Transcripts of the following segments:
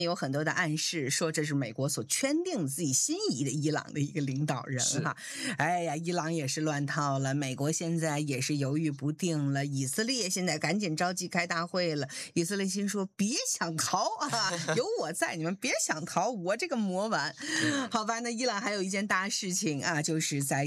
有很多的暗示说这是美国所圈定自己心仪的伊朗的一个领导人哈。哎呀，伊朗也是乱套了，美国现在也是犹豫不定了，以色列现在赶紧召集开大会了。以色列心说别想逃啊，有我在，你们别想逃，我这个魔丸。好吧，那伊朗还有一件大事情啊，就是在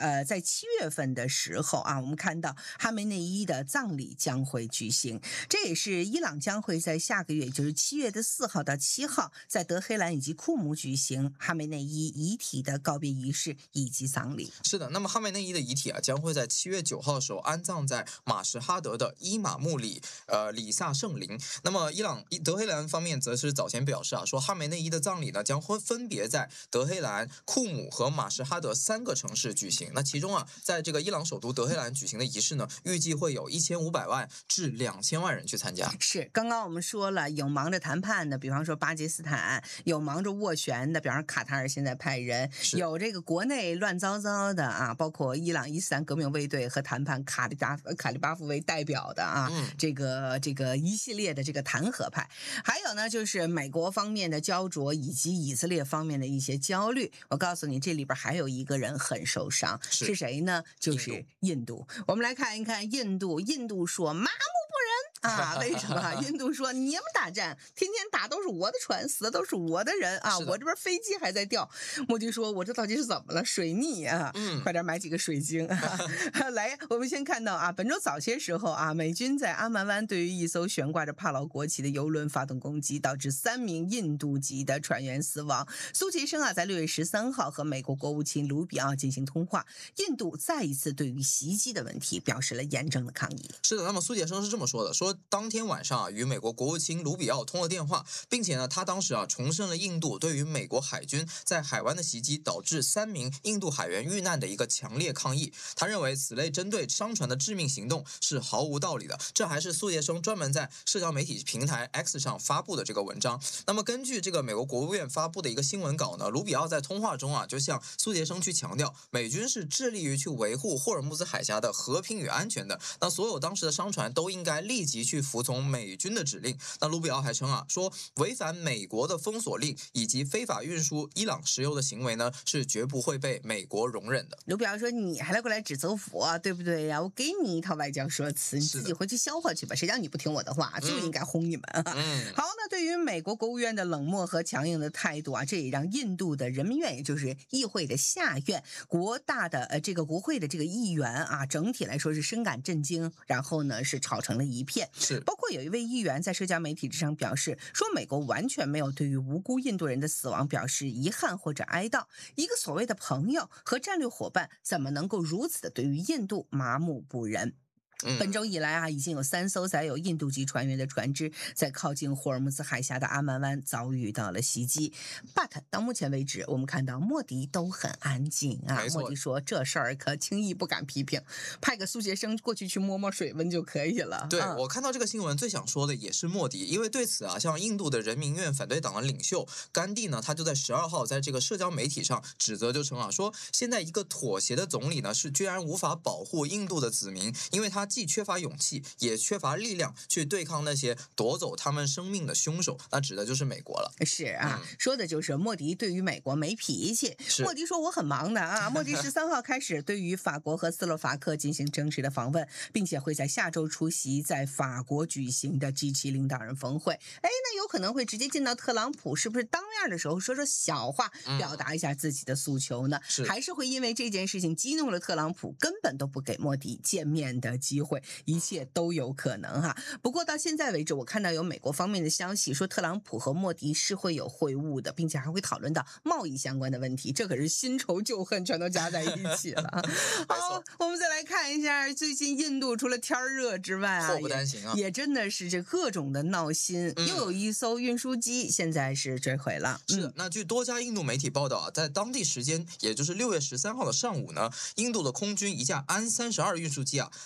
7月份的时候啊，我们看到哈梅内伊的葬礼将会举行，这也是伊朗将会在下个月，就是7月4号到7号，在德黑兰以及库姆举行哈梅内伊遗体的告别仪式以及丧礼。 是的，那么哈梅内伊的遗体啊，将会在7月9号的时候安葬在马什哈德的伊玛目里萨圣陵。那么德黑兰方面则是早前表示啊，说哈梅内伊的葬礼呢将会分别在德黑兰、库姆和马什哈德3个城市举行。那其中啊，在这个伊朗首都德黑兰举行的仪式呢，预计会有1500万至2000万人去参加。 是，刚刚我们说了，有忙着谈判的，比方说巴基斯坦；有忙着斡旋的，比方说卡塔尔现在派人；有这个国内乱糟糟的啊，包括伊朗伊斯兰革命卫队和谈判卡里巴夫为代表的啊，这个一系列的这个弹劾派。还有呢，就是美国方面的焦灼以及以色列方面的一些焦虑。我告诉你，这里边还有一个人很受伤，是谁呢？就是印度。我们来看一看印度说麻木不仁啊，为什么？印度说你们打战，天天打都是我的船，死的都是我的人啊，我这边飞机还在掉。莫迪说，我这到底是怎么了？水逆啊，快点买几个水晶啊！来，我们先看到啊，本周早些时候啊，美军在阿曼湾对于一艘悬挂着帕劳国旗的油轮发动攻击，导致3名印度籍的船员死亡。苏杰生啊，在6月13号和美国国务卿卢比奥进行通话，印度再一次对于袭击的问题表示了严正的抗议。 是的，那么苏杰生是这么说的，说当天晚上啊，与美国国务卿卢比奥通了电话，并且呢，他当时啊重申了印度对于美国海军在海湾的袭击导致3名印度海员遇难的一个强烈抗议。他认为此类针对商船的致命行动是毫无道理的。这还是苏杰生专门在社交媒体平台 X 上发布的这个文章。那么根据这个美国国务院发布的一个新闻稿呢，卢比奥在通话中啊就向苏杰生去强调，美军是致力于去维护霍尔木兹海峡的和平与安全的。那所有当时的商船都应该立即去服从美军的指令。那卢比奥还称啊，说违反美国的封锁令以及非法运输伊朗石油的行为呢，是绝不会被美国容忍的。 卢比奥说：“你还来过来指责我，对不对呀？我给你一套外交说辞，你自己回去消化去吧。谁叫你不听我的话，就应该轰你们。好，那对于美国国务院的冷漠和强硬的态度啊，这也让印度的人民院，也就是议会的下院，国会的这个议员啊，整体来说是深感震惊，然后呢是吵成了一片。包括有一位议员在社交媒体之上表示说，美国完全没有对于无辜印度人的死亡表示遗憾或者哀悼。一个所谓的朋友和战略伙伴，怎么能够如此的对于印度麻木不仁？本周以来啊，已经有3艘载有印度籍船员的船只在靠近霍尔木兹海峡的阿曼湾遭遇到了袭击。But 到目前为止，我们看到莫迪都很安静啊。莫迪说这事儿可轻易不敢批评，派个苏杰生过去摸摸水温就可以了。 对，我看到这个新闻最想说的也是莫迪，因为对此啊，像印度的人民院反对党的领袖甘地呢，他就在12号在这个社交媒体上指责就称啊，说现在一个妥协的总理呢，是居然无法保护印度的子民，因为他既缺乏勇气，也缺乏力量去对抗那些夺走他们生命的凶手。那指的就是美国了。 是啊，说的就是莫迪对于美国没脾气。莫迪说我很忙的啊。莫迪13号开始对于法国和斯洛伐克进行正式的访问，并且会在下周出席在法国举行的 G7 领导人峰会。那有可能会直接见到特朗普，是不是当面的时候说说小话，表达一下自己的诉求呢？还是会因为这件事情激怒了特朗普，根本都不给莫迪见面的机会？一切都有可能哈。不过到现在为止，我看到有美国方面的消息说，特朗普和莫迪是会有会晤的，并且还会讨论到贸易相关的问题。这可是新仇旧恨全都加在一起了。好，我们再来看一下最近印度除了天热之外啊， 祸不单行啊， 也真的是这各种的闹心。又有一艘运输机现在是坠毁了。 是，那据多家印度媒体报道啊，在当地时间也就是6月13号的上午呢，印度的空军一架安32运输机啊，在阿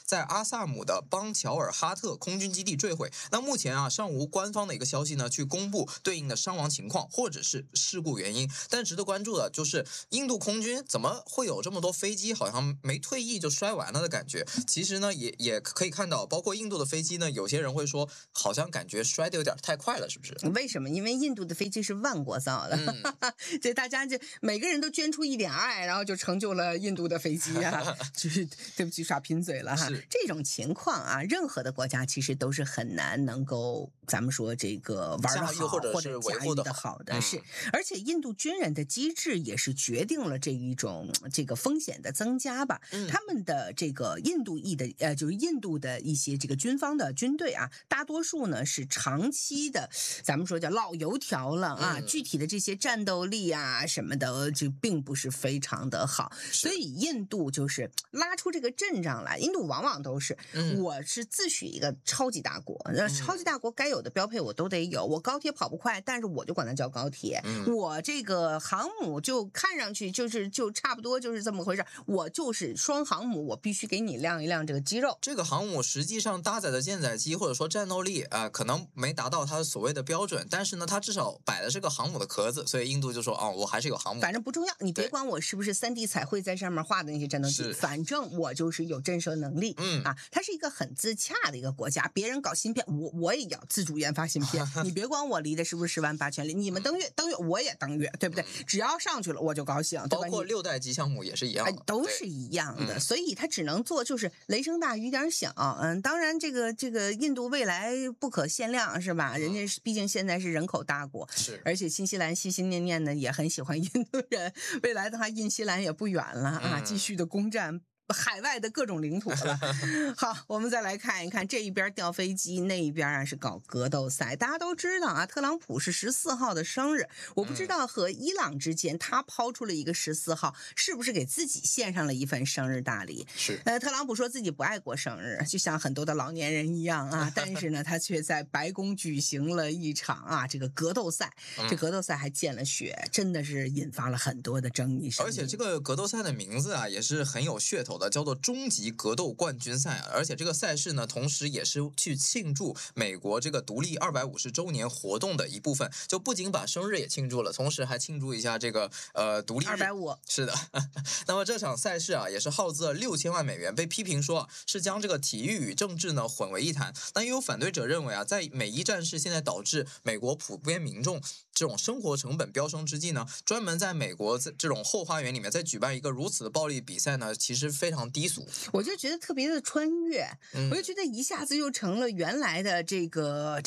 萨姆的邦乔尔哈特空军基地坠毁。那目前啊，尚无官方的一个消息呢去公布对应的伤亡情况或者是事故原因。但值得关注的就是印度空军怎么会有这么多飞机好像没退役就摔完了的感觉？其实呢，也可以看到，包括印度的飞机呢，有些人会说，好像感觉摔得有点太快了，是不是？ 为什么？因为印度的飞机是万国造的，这大家就每个人都捐出一点爱，然后就成就了印度的飞机啊！就是对不起，耍贫嘴了哈。这种情况啊，任何的国家其实都是很难能够咱们说这个玩得好或者驾驭的好的，是。而且印度军人的机制也是决定了这一种这个风险的增加吧。他们的这个印度裔的就是印度的一些这个军方的军队啊，大多数呢是长期的，咱们说叫老油条了啊。具体的这些战斗力啊什么的，就并不是非常的好。所以印度就是拉出这个阵仗来，印度往往都是，我是自诩一个超级大国，超级大国该有的标配我都得有。我高铁跑不快，但是我就管它叫高铁。我这个航母就看上去就差不多就是这么回事，我就是双航母，我必须给你亮一亮这个肌肉。 这个航母实际上搭载的舰载机或者说战斗力可能没达到它所谓的标准，但是呢，它至少摆的是个航母的壳子，所以印度就说我还是有航母， 反正不重要，你别管我是不是3D 彩绘在上面画的那些战斗机，反正我就是有震慑能力。它是一个很自洽的一个国家，别人搞芯片，我也要自主研发芯片，你别管我离的是不是10万8千里，你们登月我也登月，对不对？只要上去了我就高兴，对吧？ 包括6代机项目也是一样的， 都是一样的，所以它只能做就是雷声大雨点小。当然这个印度未来不可限量，是吧？人家毕竟现在是人口大国，而且新西兰心心念念的也很喜欢印度人，未来的话印西兰也不远了啊，继续的攻占海外的各种领土了。好，我们再来看一看，这一边掉飞机，那一边啊是搞格斗赛。大家都知道啊，特朗普是14号的生日，我不知道和伊朗之间他抛出了一个14号，是不是给自己献上了一份生日大礼？ 是。 特朗普说自己不爱过生日，就像很多的老年人一样啊，但是呢，他却在白宫举行了一场啊这个格斗赛，这格斗赛还见了血，真的是引发了很多的争议。 而且这个格斗赛的名字啊也是很有噱头的，叫做终极格斗冠军赛。而且这个赛事呢，同时也是去庆祝美国这个独立250周年活动的一部分，就不仅把生日也庆祝了，同时还庆祝一下这个独立日 250。 是的。那么这场赛事啊也是耗资了6000万美元，被批评说是将这个体育与政治呢混为一谈。但也有反对者认为啊，在美伊战事现在导致美国普遍民众这种生活成本飙升之际呢，专门在美国这种后花园里面再举办一个如此的暴力比赛呢，其实非常低俗。 我就觉得特别的穿越，我就觉得一下子又成了原来的这个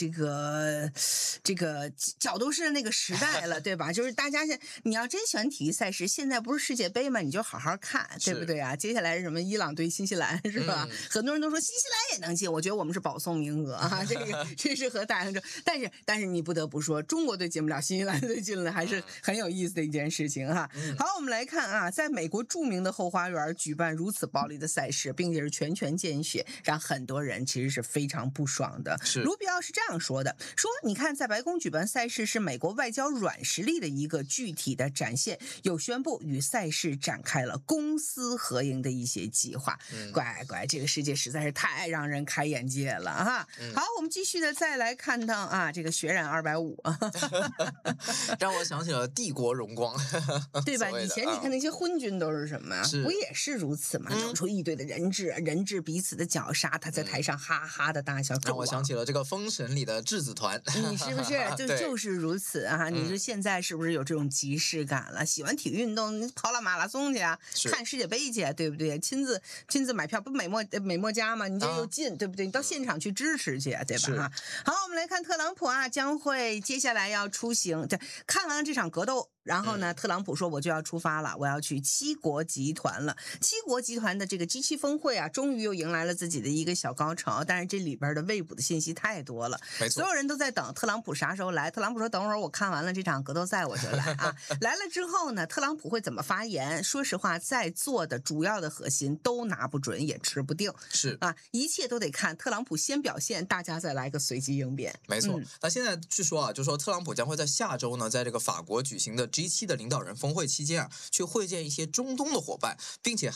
角斗士的那个时代了，对吧？就是大家你要真喜欢体育赛事，现在不是世界杯嘛，你就好好看，对不对啊？接下来是什么伊朗对新西兰是吧？很多人都说新西兰也能进，我觉得我们是保送名额啊，这是和大洋洲。但是你不得不说，中国队进不了，新西兰队进了，还是很有意思的一件事情哈。好，我们来看啊，在美国著名的后花园举办如此暴力的赛事，并且是拳拳见血，让很多人其实是非常不爽的。卢比奥是这样说的，说你看在白宫举办赛事是美国外交软实力的一个具体的展现，有宣布与赛事展开了公私合营的一些计划。乖，这个世界实在是太让人开眼界了哈。好，我们继续的再来看到啊，这个血染250， 让我想起了帝国荣光， 对吧？以前你看那些昏君都是什么？不也是如此吗？弄出一堆的人质彼此的绞杀，他在台上哈哈的大笑。 让我想起了这个《封神》里的质子团， 你是不是就是如此啊？你说现在是不是有这种即视感了？喜欢体育运动，跑马拉松去啊，看世界杯去，对不对？亲自买票，不美墨家吗？你这又近，对不对？你到现场去支持去，对吧？好，我们来看特朗普啊，将会接下来要出行，看完了这场格斗。然后呢，特朗普说我就要出发了，我要去七国集团了。七国集团的这个 G7峰会啊，终于又迎来了自己的一个小高潮。但是这里边的未卜的信息太多了，所有人都在等特朗普啥时候来。特朗普说等会儿我看完了这场格斗赛我就来啊。来了之后呢，特朗普会怎么发言？说实话，在座的主要的核心都拿不准也吃不定， 是啊，一切都得看特朗普先表现，大家再来个随机应变。 没错。那现在据说啊，就说特朗普将会在下周呢，在这个法国举行的G7的领导人峰会期间啊，去会见一些中东的伙伴，并且还要突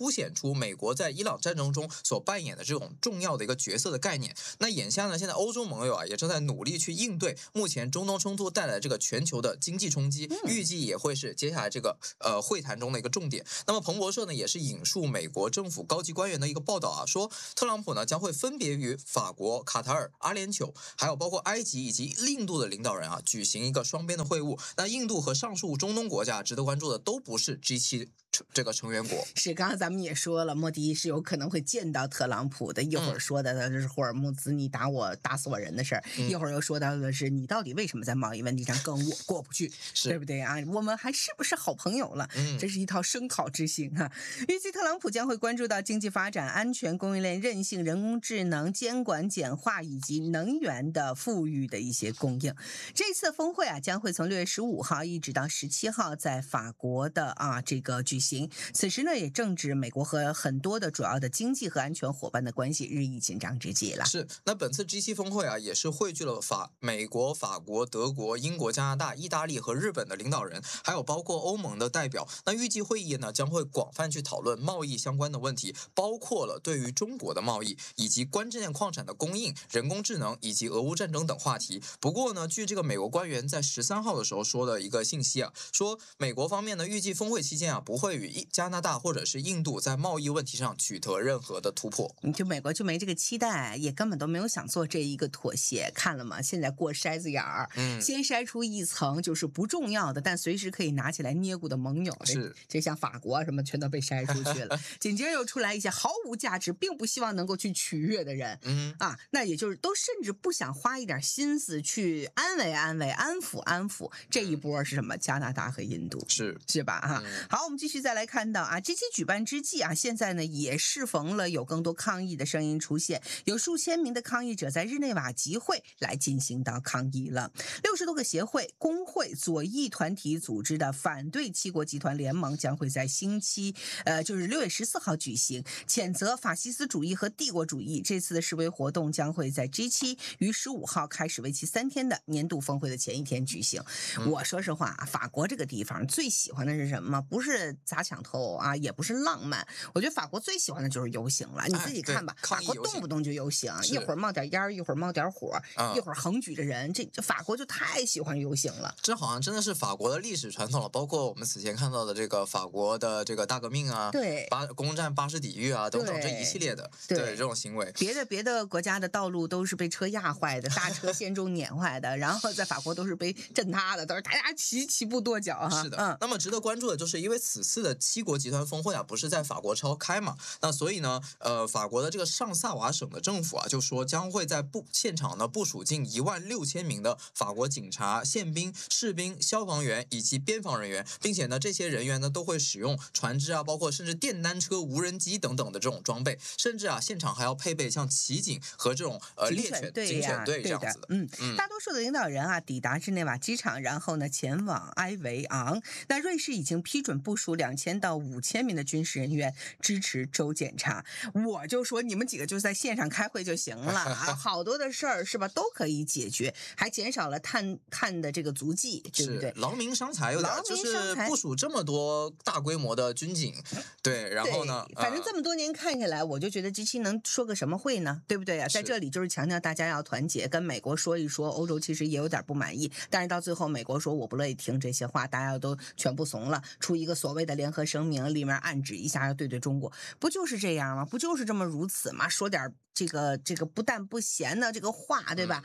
凸显出美国在伊朗战争中所扮演的这种重要的一个角色的概念。那眼下呢，现在欧洲盟友啊也正在努力去应对目前中东冲突带来这个全球的经济冲击，预计也会是接下来这个会谈中的一个重点。那么彭博社呢也是引述美国政府高级官员的一个报道啊，说特朗普呢将会分别与法国、卡塔尔、阿联酋，还有包括埃及以及印度的领导人啊举行一个双边的会晤。那印度和上述中东国家值得关注的都不是 G7这个成员国。 是，刚刚咱们也说了，莫迪是有可能会见到特朗普的。一会儿说的是霍尔木兹你打死我人的事儿，一会儿又说到的是你到底为什么在贸易问题上跟我过不去，对不对啊？我们还是不是好朋友了？这是一套声讨之行啊。预计特朗普将会关注到经济发展、安全、供应链韧性、人工智能、监管简化以及能源的富裕的一些供应。这次峰会啊，将会从6月15号一直到17号在法国的这个举行。此时呢，也正值美国和很多的主要的经济和安全伙伴的关系日益紧张之际了。 是，那本次 G7 峰会啊，也是汇聚了美国、法国、德国、英国、加拿大、意大利和日本的领导人，还有包括欧盟的代表。那预计会议呢，将会广泛去讨论贸易相关的问题，包括了对于中国的贸易，以及关键矿产的供应、人工智能以及俄乌战争等话题。不过呢，据这个美国官员在13号的时候说的一个信息啊，说美国方面呢，预计峰会期间啊，不会与加拿大或者是印度在贸易问题上取得任何的突破。 美国就没这个期待，也根本都没有想做这一个妥协。看了吗？现在过筛子眼儿，先筛出一层就是不重要的，但随时可以拿起来捏咕的盟友。 是， 就像法国什么全都被筛出去了。紧接着又出来一些毫无价值，并不希望能够去取悦的人。那也就是都甚至不想花一点心思去安慰、安抚。这一波是什么？加拿大和印度，是吧？好，我们继续再来看到G7举办之际现在呢也适逢了有更多抗议的声音出现，有数千名的抗议者在日内瓦集会来进行到抗议了。60多个协会、工会、左翼团体组织的反对七国集团联盟将会在就是6月14号举行，谴责法西斯主义和帝国主义。这次的示威活动将会在 G7于15号开始为期3天的年度峰会的前一天举行。我说实话，法国这个地方最喜欢的是什么？不是砸抢头也不是浪漫。我觉得法国最喜欢的就是游行了，你自己看吧，法国动不动就游行，一会儿冒点烟，一会儿冒点火，一会儿横举着人，这法国就太喜欢游行了。 这好像真的是法国的历史传统了，包括我们此前看到的这个法国的这个大革命对， 攻占巴士底狱等等这一系列的对这种行为。 别的国家的道路都是被车压坏的，大车陷中碾坏的，然后在法国都是被震塌的，都是大家齐步跺脚是的，那么值得关注的就是因为此次的七国集团峰会不是在法国召开嘛，那所以呢法国的这个上萨瓦省的政府就说将会在现场呢部署近16000名的法国警察、宪兵、士兵、消防员以及边防人员，并且呢这些人员呢都会使用船只包括甚至电单车、无人机等等的这种装备，甚至现场还要配备像骑警和这种猎犬警犬队这样子的。 大多数的领导人抵达日内瓦机场，然后呢前往埃维昂。那瑞士已经批准部署2000到5000名的军事人员支持州检查。我就说你们几个就在线上开会就行了好多的事儿是吧都可以解决，还减少了探的这个足迹，对不对？ 劳民伤财有点，就是部署这么多大规模的军警，对，然后呢， 反正这么多年看下来，我就觉得G7能说个什么会呢？对不对在这里就是强调大家要团结，跟美国说一说。欧洲其实也有点不满意，但是到最后美国说我不乐意听这些话，大家都全部怂了，出一个所谓的联合声明，里面暗指一下要对中国，不就是这样吗？不就是这么如此吗？说点这个不但不贤的这个话，对吧？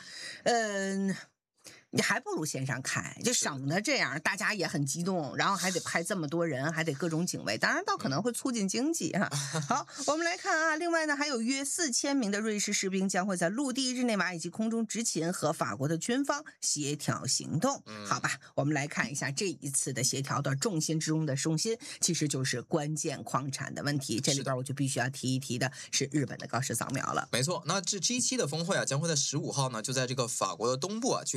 你还不如线上开，就省得这样大家也很激动，然后还得派这么多人，还得各种警卫，当然倒可能会促进经济好，我们来看另外呢还有约4000名的瑞士士兵将会在陆地、日内瓦以及空中执勤，和法国的军方协调行动。好吧，我们来看一下这一次的协调的重心之中的重心，其实就是关键矿产的问题。这里边我就必须要提一提的是日本的高市扫描了。 没错，那这 G7 的峰会将会在15号呢就在这个法国的东部去开幕。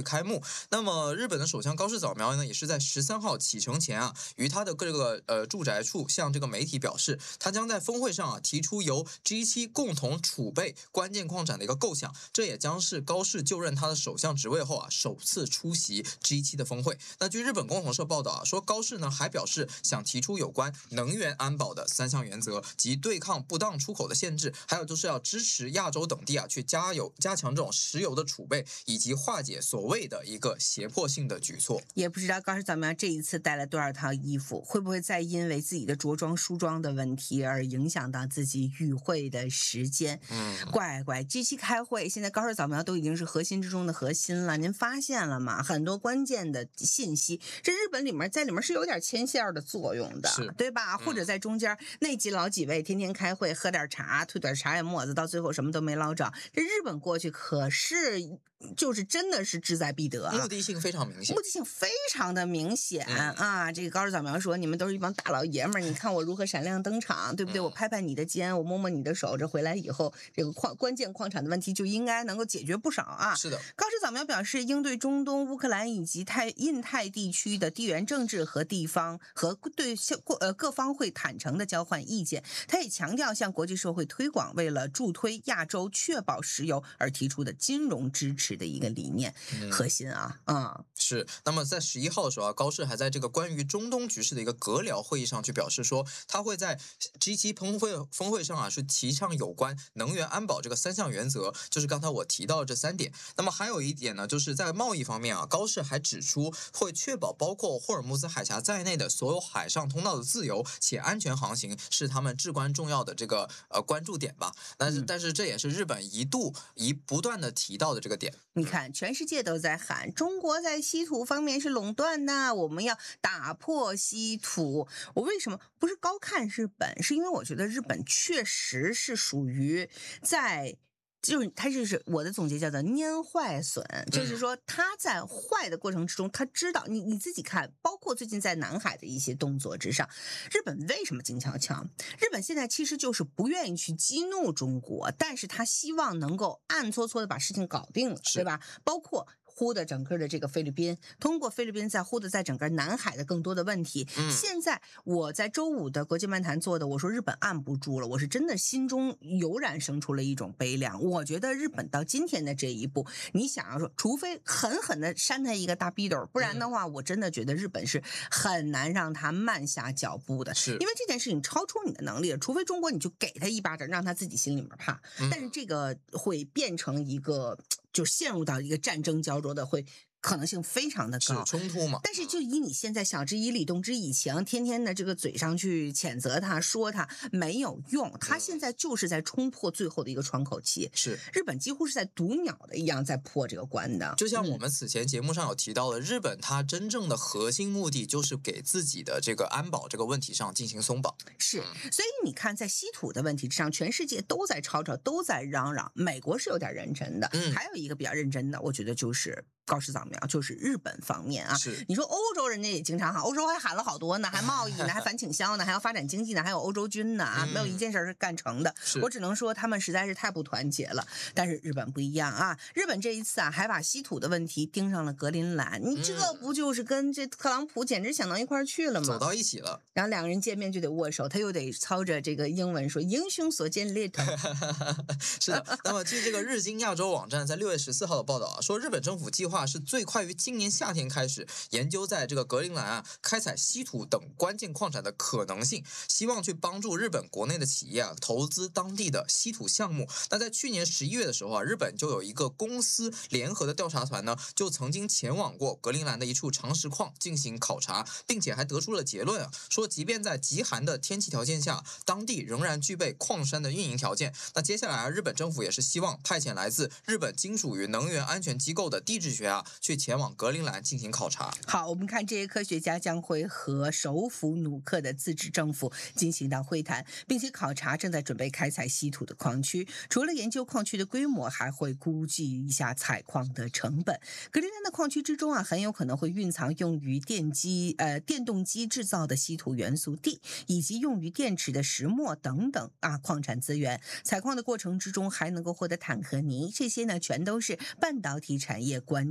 目。那么日本的首相高市早苗呢，也是在13号启程前啊，于他的这个住宅处向这个媒体表示，他将在峰会上啊提出由 G7 共同储备关键矿产的一个构想，这也将是高市就任他的首相职位后啊首次出席 G7 的峰会。那据日本共同社报道啊，说高市呢还表示想提出有关能源安保的3项原则，及对抗不当出口的限制，还有就是要支持亚洲等地啊去加强这种石油的储备，以及化解所谓的一个胁迫性的举措。 也不知道高市早苗这一次带了多少套衣服，会不会再因为自己的着装梳妆的问题而影响到自己与会的时间？乖乖 G7 开会，现在高市早苗都已经是核心之中的核心了，您发现了吗？很多关键的信息，这日本在里面是有点牵线的作用的，对吧？或者在中间那老几位天天开会，喝点茶，推点茶叶沫子，到最后什么都没捞着。这日本过去可是就是真的是志在必得， 目的性非常明显， 目的性非常的明显啊！这个高市早苗说，你们都是一帮大老爷们儿，你看我如何闪亮登场，对不对？我拍拍你的肩，我摸摸你的手，这回来以后，这个关键矿产的问题就应该能够解决不少啊！ 是的， 高市早苗表示，应对中东、乌克兰以及印太地区的地缘政治和地方和对各方会坦诚的交换意见。他也强调向国际社会推广为了助推亚洲确保石油而提出的金融支持的一个理念核心啊。 是。那么在11号的时候啊，高市还在这个关于中东局势的一个阁僚会议上去表示说，他会在 G7 峰会上啊是提倡有关能源安保这个3项原则，就是刚才我提到的这3点。那么还有一点呢，就是在贸易方面啊，高市还指出会确保包括霍尔木兹海峡在内的所有海上通道的自由且安全航行是他们至关重要的这个关注点吧。但是这也是日本不断的提到的这个点。 你看，全世界都在喊中国在稀土方面是垄断的，我们要打破稀土。我为什么不是高看日本？是因为我觉得日本确实是属于就是他就是我的总结叫做拈坏损，就是说他在坏的过程之中，他知道你自己看，包括最近在南海的一些动作之上，日本为什么静悄悄？日本现在其实就是不愿意去激怒中国，但是他希望能够暗搓搓的把事情搞定了，对吧？包括忽的整个的这个菲律宾，通过菲律宾再忽的在整个南海的更多的问题。现在我在周5的国际漫谈做的，我说日本按不住了，我是真的心中油然生出了一种悲凉。我觉得日本到今天的这一步，你想要说，除非狠狠的扇他一个大逼斗，不然的话，我真的觉得日本是很难让他慢下脚步的，因为这件事情超出你的能力了。除非中国你就给他一巴掌，让他自己心里面怕，但是这个会变成一个就陷入到一个战争焦灼的可能性非常的高， 是冲突嘛？ 但是就以你现在晓之以理，动之以情，天天的这个嘴上去谴责他，说他没有用，他现在就是在冲破最后的一个窗口期。 是日本几乎是在毒鸟的一样在破这个关的。 就像我们此前节目上有提到的，日本它真正的核心目的就是给自己的这个安保这个问题上进行松绑。 是，所以你看，在稀土的问题之上，全世界都在吵吵，都在嚷嚷。美国是有点认真的，还有一个比较认真的，我觉得就是高市早苗，就是日本方面啊。你说欧洲人家也经常喊，欧洲还喊了好多呢，还贸易呢，还反倾销呢，还要发展经济呢，还有欧洲军呢啊，没有一件事是干成的。我只能说他们实在是太不团结了。但是日本不一样啊，日本这一次啊还把稀土的问题盯上了格林兰，你这不就是跟这特朗普简直想到一块儿去了吗？ 走到一起了。 然后两个人见面就得握手，他又得操着这个英文说英雄所见略同。 是的。那么据这个日经亚洲网站在6月14号的报道啊，说日本政府计划是最快于今年夏天开始研究在这个格陵兰啊开采稀土等关键矿产的可能性，希望去帮助日本国内的企业啊投资当地的稀土项目。那在去年11月的时候啊，日本就有一个公司联合的调查团呢，就曾经前往过格陵兰的一处长石矿进行考察，并且还得出了结论啊，说即便在极寒的天气条件下，当地仍然具备矿山的运营条件。那接下来啊，日本政府也是希望派遣来自日本金属与能源安全机构的地质学啊，去前往格陵兰进行考察。 好，我们看这些科学家将会和首府努克的自治政府进行到会谈，并且考察正在准备开采稀土的矿区。除了研究矿区的规模，还会估计一下采矿的成本。格陵兰的矿区之中啊，很有可能会蕴藏用于电动机制造的稀土元素锑，以及用于电池的石墨等等啊矿产资源。采矿的过程之中还能够获得坦克尼，这些呢全都是半导体产业关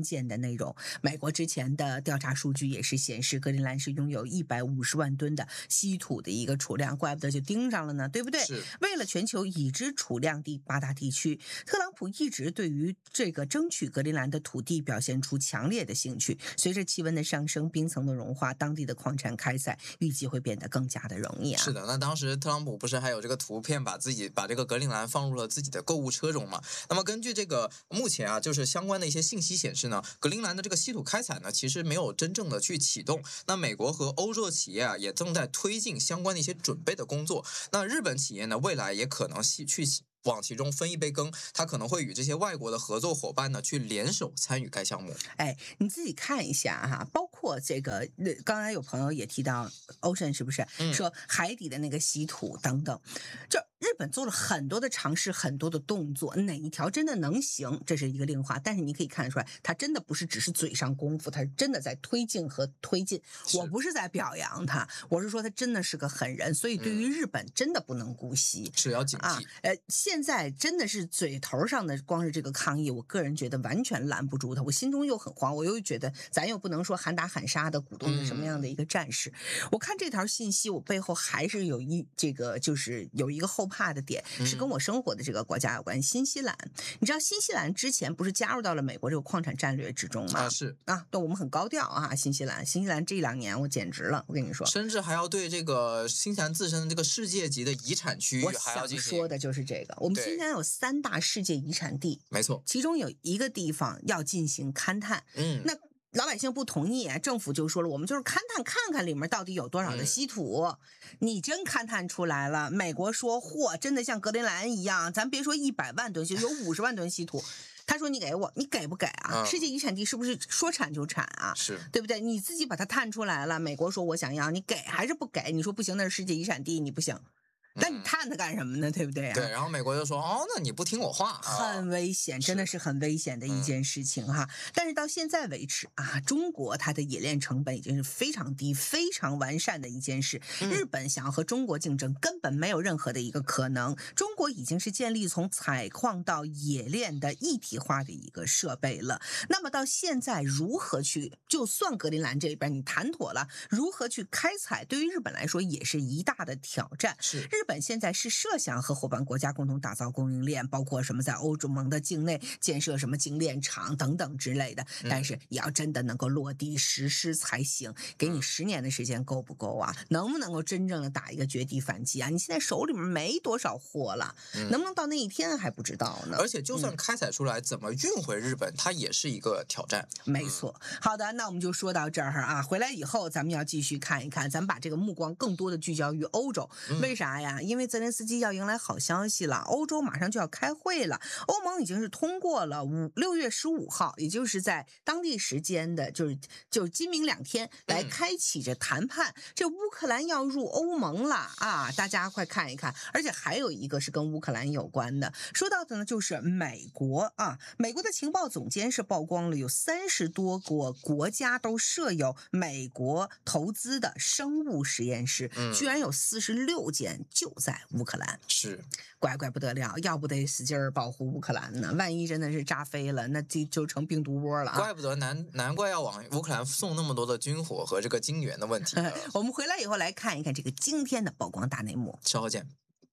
关键的内容。美国之前的调查数据也是显示，格陵兰是拥有150万吨的稀土的一个储量，怪不得就盯上了呢，对不对？ 是。 为了全球已知储量第8大地区，特朗普一直对于这个争取格陵兰的土地表现出强烈的兴趣。随着气温的上升，冰层的融化，当地的矿产开采预计会变得更加的容易啊。 是的，那当时特朗普不是还有这个图片把这个格陵兰放入了自己的购物车中嘛？那么根据这个目前啊，就是相关的一些信息显示呢，格陵兰的这个稀土开采呢，其实没有真正的去启动。那美国和欧洲的企业啊，也正在推进相关的一些准备的工作。那日本企业呢，未来也可能往其中分一杯羹，他可能会与这些外国的合作伙伴呢去联手参与该项目。 哎，你自己看一下哈，包括这个，刚才有朋友也提到 Ocean 是不是？说海底的那个稀土等等，这日本做了很多的尝试，很多的动作，哪一条真的能行，这是一个另话。但是你可以看得出来，他真的不是只是嘴上功夫，他是真的在推进和推进。我不是在表扬他，我是说他真的是个狠人，所以对于日本真的不能姑息， 是要警惕。 现在真的是嘴头上的光是这个抗议，我个人觉得完全拦不住他，我心中又很慌，我又觉得咱又不能说喊打喊杀的鼓动什么样的一个战士。我看这条信息，我背后还是有就是有一个后怕的点，是跟我生活的这个国家有关。新西兰，你知道新西兰之前不是加入到了美国这个矿产战略之中吗？ 是啊，对，我们很高调啊，新西兰这2年我简直了，我跟你说， 甚至还要对这个新西兰自身的这个世界级的遗产区域还要进行。 我想说的就是这个，我们新西兰有3大世界遗产地， 没错， 其中有一个地方要进行勘探，那老百姓不同意，政府就说了，我们就是勘探看看里面到底有多少的稀土。你真勘探出来了，美国说嚯，真的像格陵兰一样，咱别说100万吨稀土，有50万吨稀土。他说你给我，你给不给啊？世界遗产地是不是说产就产啊？ 是对不对？你自己把它探出来了，美国说我想要，你给还是不给？你说不行，那是世界遗产地，你不行。那你探它干什么呢？对不对啊？ 对，然后美国就说那你不听我话， 很危险，真的是很危险的一件事情哈。但是到现在为止啊，中国它的冶炼成本已经是非常低、非常完善的一件事。日本想要和中国竞争，根本没有任何的一个可能。中国已经是建立从采矿到冶炼的一体化的一个设备了。那么到现在如何去，就算格陵兰这边你谈妥了，如何去开采，对于日本来说也是一大的挑战。日本现在是设想和伙伴国家共同打造供应链，包括什么在欧洲盟的境内建设什么精炼厂等等之类的，但是也要真的能够落地实施才行。给你10年的时间够不够啊？能不能够真正的打一个绝地反击啊？你现在手里面没多少货了，能不能到那一天还不知道呢。 而且就算开采出来，怎么运回日本，它也是一个挑战。 没错。好的，那我们就说到这儿啊。回来以后咱们要继续看一看，咱们把这个目光更多的聚焦于欧洲。为啥呀？因为泽连斯基要迎来好消息了，欧洲马上就要开会了，欧盟已经是通过了6月15号，也就是在当地时间的就是今明2天来开启着谈判。这乌克兰要入欧盟了啊，大家快看一看。而且还有一个是跟乌克兰有关的，说到的呢就是美国啊，美国的情报总监是曝光了有30多个国家都设有美国投资的生物实验室，居然有46间就在乌克兰， 是怪不得了，要不得使劲儿保护乌克兰呢，万一真的是炸飞了，那就成病毒窝了啊！ 怪不得难怪要往乌克兰送那么多的军火和这个金援的问题。 我们回来以后来看一看这个今天的曝光大内幕， 稍后见。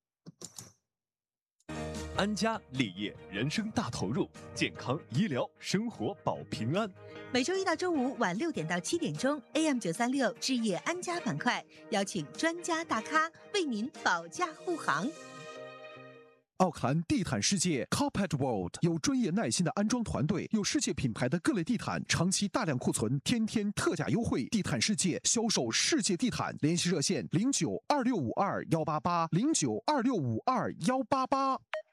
安家立业，人生大投入，健康医疗生活保平安。 每周1到周5晚6点到7点钟 ，AM936置业安家板块，邀请专家大咖为您保驾护航。 奥克兰地毯世界 Carpet World 有专业耐心的安装团队，有世界品牌的各类地毯，长期大量库存，天天特价优惠。地毯世界销售世界地毯，联系热线092652188，092652188。